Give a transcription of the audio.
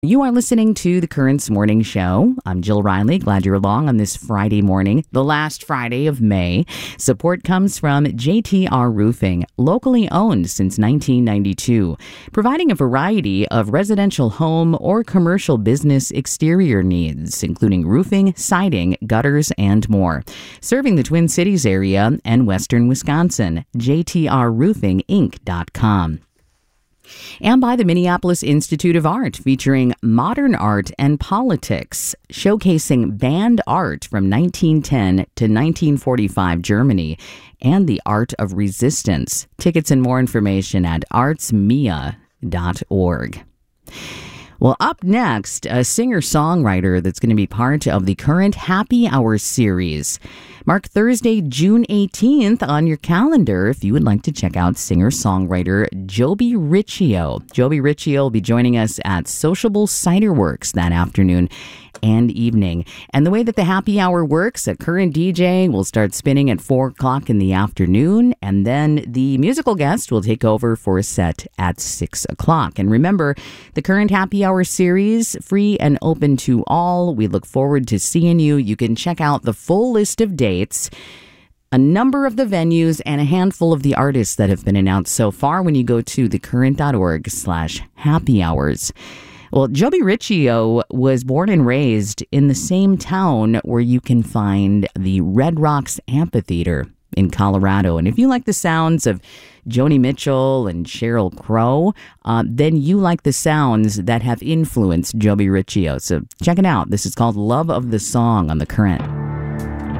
You are listening to the Currents Morning Show. I'm Jill Riley. Glad you're along on this Friday morning, the last Friday of May. Support comes from JTR Roofing, locally owned since 1992, providing a variety of residential home or commercial business exterior needs, including roofing, siding, gutters, and more. Serving the Twin Cities area and western Wisconsin, jtrroofinginc.com. And by the Minneapolis Institute of Art, featuring modern art and politics, showcasing band art from 1910 to 1945 Germany and the art of resistance. Tickets and more information at artsmia.org. Well, up next, a singer-songwriter that's going to be part of the current Happy Hour series. Mark Thursday, June 18th on your calendar if you would like to check out singer-songwriter Joby Riccio. Joby Riccio will be joining us at Sociable Cider Works that afternoon and evening. And the way that the happy hour works, a current DJ will start spinning at 4 o'clock in the afternoon, and then the musical guest will take over for a set at 6 o'clock. And remember, the current happy hour series, free and open to all. We look forward to seeing you. You can check out the full list of dates, a number of the venues, and a handful of the artists that have been announced so far when you go to thecurrent.org/happy hours. Well, Joby Riccio was born and raised in the same town where you can find the Red Rocks Amphitheater in Colorado. And if you like the sounds of Joni Mitchell and Sheryl Crow, then you like the sounds that have influenced Joby Riccio. So check it out. This is called Love of the Song on The Current.